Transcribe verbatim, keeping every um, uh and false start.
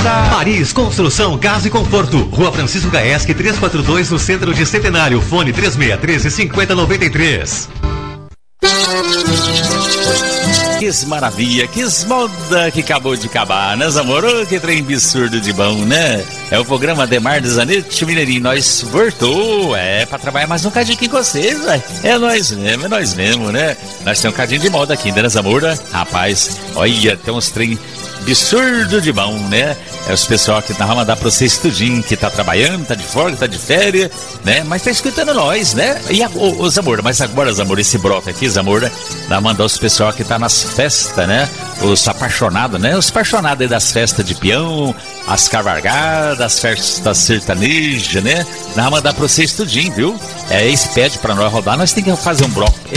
Maris Construção, Casa e Conforto. Rua Francisco Gaeschi, trezentos e quarenta e dois, no centro de Centenário. Fone três seis um três, cinco zero nove três. Que maravilha, que moda que acabou de acabar, né, amor? Oh, que trem absurdo de bom, né? É o programa Demar de Zanetti Mineirinho. Nós voltou, é, pra trabalhar mais um cadinho aqui com vocês, velho. É nós mesmo, é nós mesmo, né? Nós temos um cadinho de moda aqui, né, Zamora? Rapaz, olha, tem uns trem absurdo de bom, né? É os pessoal que nós vamos mandar pra vocês tudinho, que tá trabalhando, tá de folga, tá de férias, né? Mas tá escutando nós, né? E a, ô, ô, Zamora, mas agora, Zamora, esse broca aqui, Zamora, nós mandar os pessoal que tá nas festas, né? Os apaixonados, né? Os apaixonados aí das festas de peão, as cavalgadas, as festas sertanejas, né? Nós vamos mandar pra vocês tudinho, viu? É, esse pede pra nós rodar, nós temos que fazer um bloco,